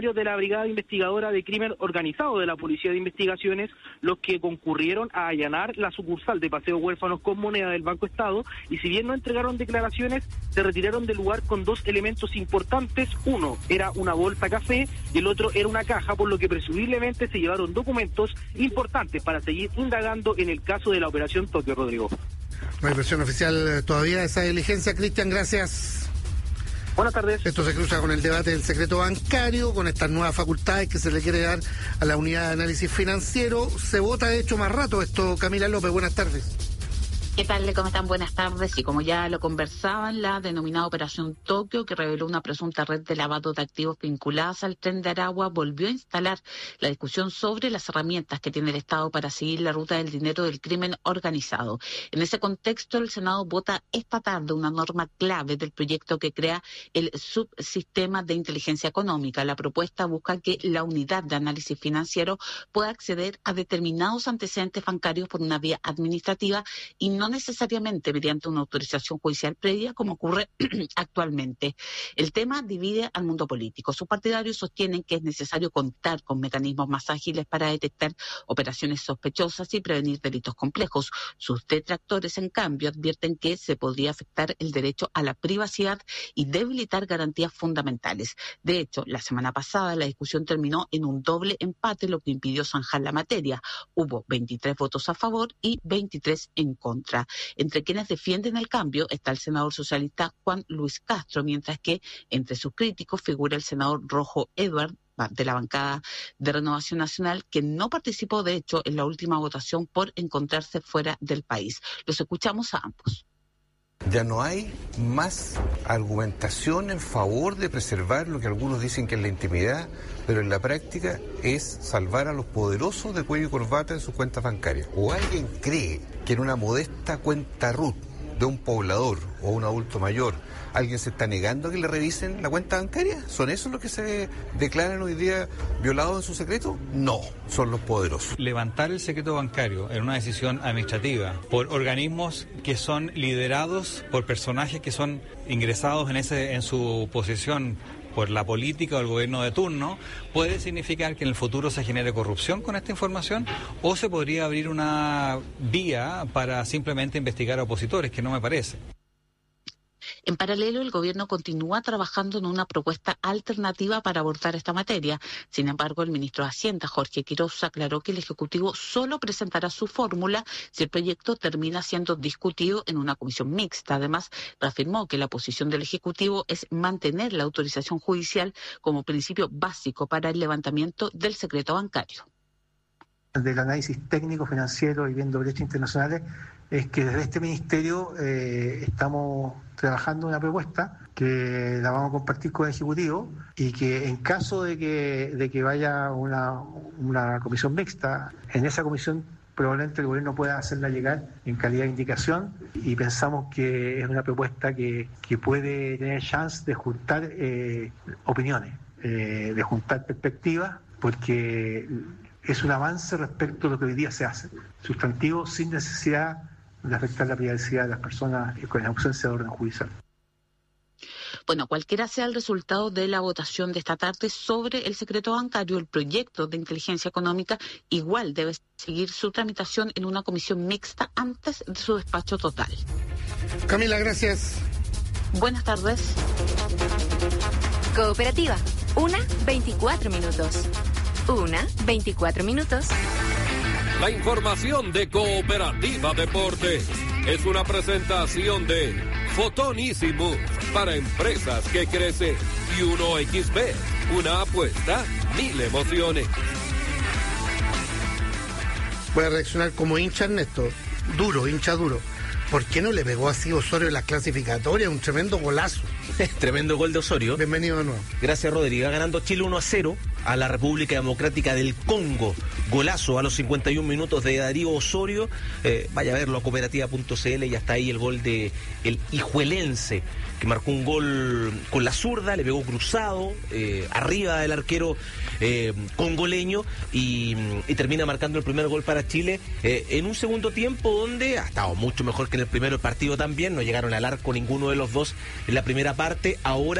funcionarios de la Brigada Investigadora de Crimen Organizado de la Policía de Investigaciones los que concurrieron a allanar la sucursal de Paseo Huérfanos con moneda del Banco Estado, y si bien no entregaron declaraciones, se retiraron del lugar con dos elementos importantes. Uno era una bolsa café y el otro era una caja, por lo que presumiblemente se llevaron documentos importantes para seguir indagando en el caso de la Operación Tokio, Rodrigo. No hay versión oficial todavía de esa diligencia. Cristian, gracias. Buenas tardes. Esto se cruza con el debate del secreto bancario, con estas nuevas facultades que se le quiere dar a la unidad de análisis financiero. Se vota de hecho más rato esto. Camila López, buenas tardes. ¿Qué tal? ¿Cómo están? Buenas tardes. Y como ya lo conversaban, la denominada Operación Tokio, que reveló una presunta red de lavado de activos vinculadas al Tren de Aragua, volvió a instalar la discusión sobre las herramientas que tiene el Estado para seguir la ruta del dinero del crimen organizado. En ese contexto, el Senado vota esta tarde una norma clave del proyecto que crea el subsistema de inteligencia económica. La propuesta busca que la unidad de análisis financiero pueda acceder a determinados antecedentes bancarios por una vía administrativa y no necesariamente mediante una autorización judicial previa, como ocurre actualmente. El tema divide al mundo político. Sus partidarios sostienen que es necesario contar con mecanismos más ágiles para detectar operaciones sospechosas y prevenir delitos complejos. Sus detractores, en cambio, advierten que se podría afectar el derecho a la privacidad y debilitar garantías fundamentales. De hecho, la semana pasada la discusión terminó en un doble empate, lo que impidió zanjar la materia. Hubo 23 votos a favor y 23 en contra. Entre quienes defienden el cambio está el senador socialista Juan Luis Castro, mientras que entre sus críticos figura el senador Rojo Edward, de la bancada de Renovación Nacional, que no participó de hecho en la última votación por encontrarse fuera del país. Los escuchamos a ambos. Ya no hay más argumentación en favor de preservar lo que algunos dicen que es la intimidad, pero en la práctica es salvar a los poderosos de cuello y corbata en sus cuentas bancarias. ¿O alguien cree que en una modesta cuenta RUT de un poblador o un adulto mayor alguien se está negando a que le revisen la cuenta bancaria? ¿Son esos los que se declaran hoy día violados en su secreto? No, son los poderosos. Levantar el secreto bancario en una decisión administrativa por organismos que son liderados por personajes que son ingresados en su posición por la política o el gobierno de turno, puede significar que en el futuro se genere corrupción con esta información, o se podría abrir una vía para simplemente investigar a opositores, que no me parece. En paralelo, el gobierno continúa trabajando en una propuesta alternativa para abordar esta materia. Sin embargo, el ministro de Hacienda, Jorge Quiroz, aclaró que el Ejecutivo solo presentará su fórmula si el proyecto termina siendo discutido en una comisión mixta. Además, reafirmó que la posición del Ejecutivo es mantener la autorización judicial como principio básico para el levantamiento del secreto bancario. Del análisis técnico financiero y viendo brechas internacionales, es que desde este ministerio estamos trabajando una propuesta que la vamos a compartir con el Ejecutivo, y que en caso de que vaya una comisión mixta, en esa comisión probablemente el gobierno pueda hacerla llegar en calidad de indicación, y pensamos que es una propuesta que puede tener chance de juntar opiniones, de juntar perspectivas, porque es un avance respecto a lo que hoy día se hace, sustantivo, sin necesidad de afectar la privacidad de las personas con ausencia de orden judicial. Bueno, cualquiera sea el resultado de la votación de esta tarde sobre el secreto bancario, el proyecto de inteligencia económica igual debe seguir su tramitación en una comisión mixta antes de su despacho total. Camila, gracias. Buenas tardes. Cooperativa, 1:24 minutos. 1:24 minutos. La información de Cooperativa Deportes es una presentación de Fotonísimo para empresas que crecen, y 1xBet, una apuesta, 1000 emociones. Voy a reaccionar como hincha Ernesto, hincha duro. ¿Por qué no le pegó así Osorio en las clasificatorias? Un tremendo golazo. Tremendo gol de Osorio. Bienvenido de nuevo. Gracias, Rodrigo. Ganando Chile 1-0 a la República Democrática del Congo. Golazo a los 51 minutos de Darío Osorio. Vaya a verlo a cooperativa.cl, y hasta ahí el gol de el hijuelense, que marcó un gol con la zurda, le pegó cruzado, arriba del arquero congoleño, y termina marcando el primer gol para Chile en un segundo tiempo donde ha estado mucho mejor que en el primero partido también. No llegaron al arco ninguno de los dos en la primera parte. Ahora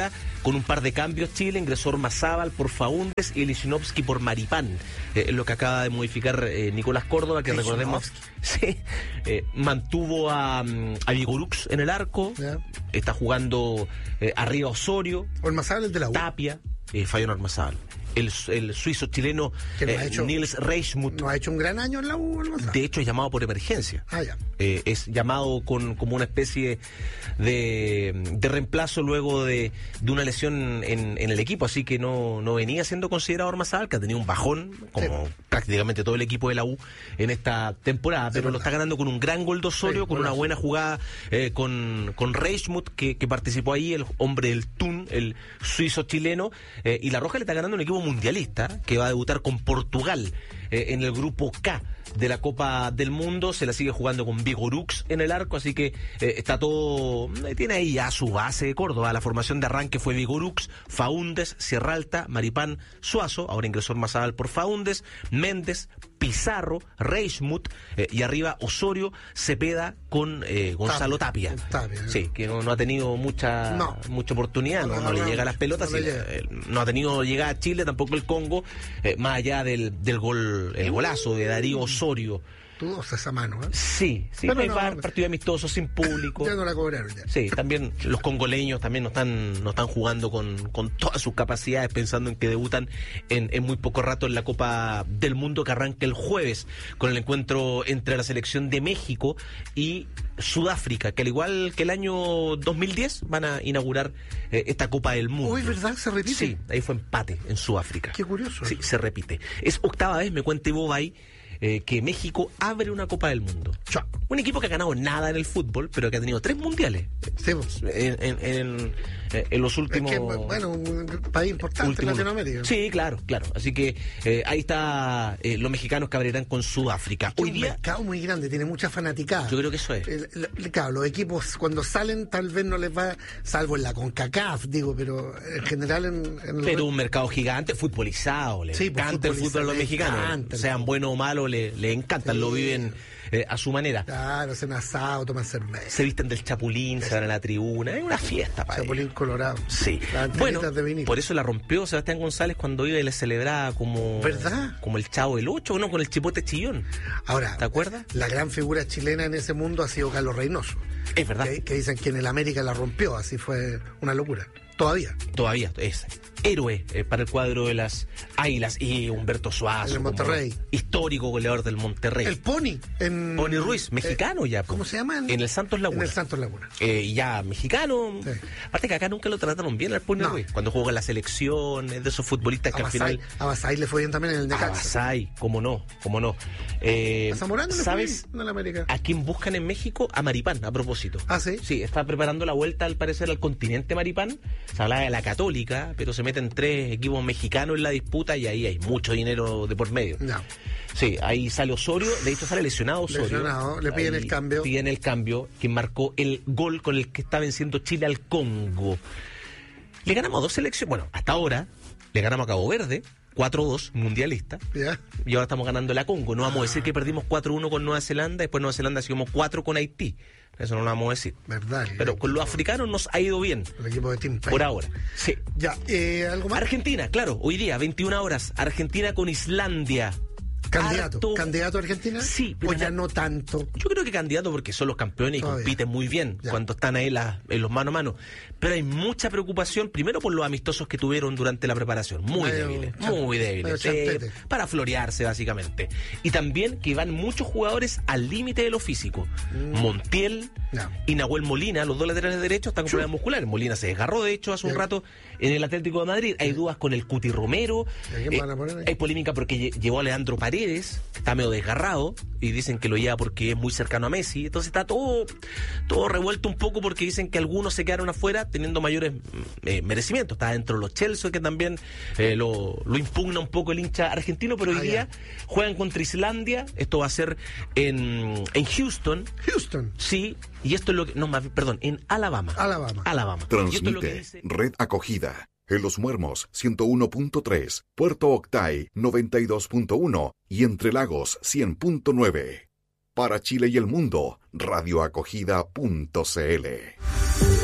con un par de cambios Chile, ingresó Ormazábal por Faúndez y Lichnowsky por Maripán, lo que acaba de modificar Nicolás Córdoba, que recordemos, sí, mantuvo a Vigorux en el arco, está jugando arriba Osorio, Ormazábal, el de la U. Tapia, Fabián Ormazábal. El suizo chileno Nils Reichmuth. ¿No ha hecho un gran año en la U? De hecho, es llamado por emergencia. Ya. Es llamado como una especie de reemplazo luego de una lesión en el equipo, así que no venía siendo considerado Ormazábal, que ha tenido un bajón, como prácticamente todo el equipo de la U en esta temporada, pero lo está ganando con un gran gol de Osorio, con una buena jugada con Reichmuth, que participó ahí, el hombre del Thun, el suizo chileno, y La Roja le está ganando un equipo mundialista que va a debutar con Portugal en el grupo K de la Copa del Mundo. Se la sigue jugando con Vigorux en el arco, así que está todo, tiene ahí ya su base de Córdoba. La formación de arranque fue Vigorux, Faúndez, Sierra Alta, Maripán, Suazo, ahora ingresó Ormazábal por Faúndez, Méndez, Pizarro, Reichmuth, y arriba Osorio, Cepeda con Gonzalo Tapia. Sí, que no ha tenido mucha oportunidad, no le llega a las pelotas, no ha tenido llegada a Chile, tampoco el Congo, más allá del gol, el golazo de Darío Osorio. Dudosa esa mano, ¿eh? Sí, partido amistoso sin público. Ya no la cobraron ya. Sí, también los congoleños también no están jugando con todas sus capacidades, pensando en que debutan en muy poco rato en la Copa del Mundo, que arranca el jueves con el encuentro entre la selección de México y Sudáfrica, que al igual que el año 2010 van a inaugurar esta Copa del Mundo. Uy, ¿verdad? ¿Se repite? Sí, ahí fue empate en Sudáfrica. Qué curioso. Sí, se repite. Es octava vez, me cuenta Bobay, que México abre una Copa del Mundo. Un equipo que ha ganado nada en el fútbol, pero que ha tenido 3 mundiales. Sí, en los últimos... Es que, bueno, un país importante en Latinoamérica. Sí, claro. Así que ahí está los mexicanos que abrirán con Sudáfrica. Hoy día, un mercado muy grande, tiene mucha fanaticada. Yo creo que eso es. Claro, los equipos cuando salen tal vez no les va, salvo en la CONCACAF, pero en general Pero un mercado gigante, futbolizado, le encanta el fútbol a los mexicanos. Sean buenos o malos, le encantan, lo viven a su manera. Claro, hacen asado, toman cerveza. Se visten del chapulín, se van a la tribuna, es una fiesta para Chapulín colorado. Sí. Bueno, por eso la rompió Sebastián González cuando iba y le celebraba como... ¿Verdad? Como el Chavo del Ocho, con el Chipote Chillón. Ahora, ¿te acuerdas? La gran figura chilena en ese mundo ha sido Carlos Reynoso. Es verdad. Que dicen que en el América la rompió, así fue una locura. Todavía es héroe para el cuadro de las Águilas. Y Humberto Suazo, el Monterrey, histórico goleador del Monterrey. El Pony Pony Ruiz, mexicano ya. ¿Cómo se llama? En el Santos Laguna. En el Santos Laguna. Ya mexicano. Sí. Aparte que acá nunca lo trataron bien al Pony Ruiz. Cuando jugó en la selección, es de esos futbolistas que al final... A Basay le fue bien también en el Necaxa. A Basay, cómo no. A Zamorano ¿sabes en América? A quién buscan en México? A Maripán, a propósito. ¿Ah, sí? Sí, está preparando la vuelta al parecer al continente Maripán. Se hablaba de la Católica, pero se meten 3 equipos mexicanos en la disputa y ahí hay mucho dinero de por medio. No. Sí, ahí sale Osorio, de hecho sale lesionado Osorio. Le piden el cambio. Piden el cambio, quien marcó el gol con el que está venciendo Chile al Congo. Le ganamos a 2 selecciones, bueno, hasta ahora le ganamos a Cabo Verde, 4-2, mundialista. ¿Ya? Y ahora estamos ganando la Congo. No vamos a decir que perdimos 4-1 con Nueva Zelanda, después Nueva Zelanda seguimos 4 con Haití. Eso no lo vamos a decir. Verdad. Pero con los africanos nos ha ido bien. El equipo de Team Pay. Por ahora. Sí. Ya, ¿algo más? Argentina, claro, hoy día, 21 horas. Argentina con Islandia. ¿Candidato a Argentina? Sí, pero ya no tanto. Yo creo que candidato porque son los campeones y compiten muy bien cuando están ahí en los mano a mano. Pero hay mucha preocupación, primero por los amistosos que tuvieron durante la preparación. Muy débiles. Para florearse, básicamente. Y también que van muchos jugadores al límite de lo físico. Montiel y Nahuel Molina, los 2 laterales derechos, están con problemas musculares. Molina se desgarró, de hecho, hace un rato en el Atlético de Madrid. Hay dudas con el Cuti Romero. Hay polémica porque llevó a Leandro Paredes, que está medio desgarrado, y dicen que lo lleva porque es muy cercano a Messi. Entonces está todo revuelto un poco porque dicen que algunos se quedaron afuera teniendo mayores merecimientos. Está dentro de los Chelsea, que también lo impugna un poco el hincha argentino, pero hoy día juegan contra Islandia. Esto va a ser en Houston. Sí, y esto es lo que... en Alabama. Transmite Red Acogida. En Los Muermos 101.3, Puerto Octay 92.1 y Entre Lagos 100.9. Para Chile y el mundo, radioacogida.cl.